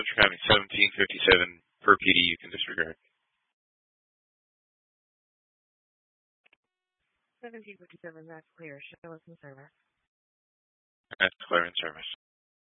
for having 1757 per PD. You can disregard. 1757, that's clear. Show us in service. That's clear in service.